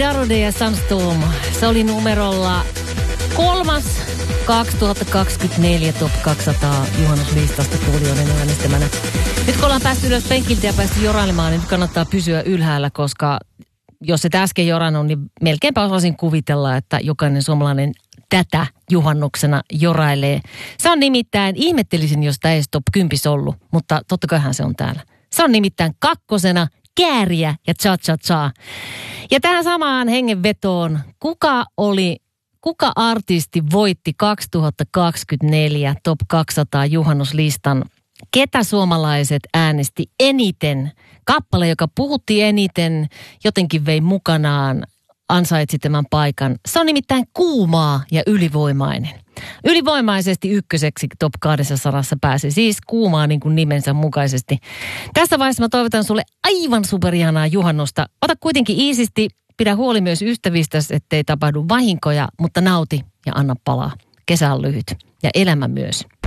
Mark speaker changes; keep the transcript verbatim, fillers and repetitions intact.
Speaker 1: Darude ja Sunstorm. Se oli numerolla kolmas kaksituhattakaksikymmentäneljä Top kaksisataa juhannuslistasta kuulijoiden äänestämänä. Nyt kun ollaan päästy ylös penkiltä ja päästy jorailemaan, niin nyt kannattaa pysyä ylhäällä, koska jos et äsken jorannut, niin melkeinpä osasin kuvitella, että jokainen suomalainen tätä juhannuksena jorailee. Se on nimittäin, ihmettelisin, jos tämä ei top kymmenen ollut, mutta totta kaihan se on täällä. Se on nimittäin kakkosena Kääriä ja Cha Cha Cha. Ja tähän samaan hengenvetoon, kuka oli, kuka artisti voitti kaksituhattakaksikymmentäneljä Top kaksisataa juhannuslistan? Ketä suomalaiset äänesti eniten? Kappale, joka puhutti eniten, jotenkin vei mukanaan, ansaitsi tämän paikan. Se on nimittäin Kuumaa ja Ylivoimainen. Ylivoimaisesti ykköseksi Top kaksisataa pääsi, siis Kuumaa niin kuin nimensä mukaisesti. Tässä vaiheessa mä toivotan sulle aivan superihanaa juhannusta. Ota kuitenkin iisisti, pidä huoli myös ystävistäsi, ettei tapahdu vahinkoja, mutta nauti ja anna palaa. Kesä on lyhyt ja elämä myös.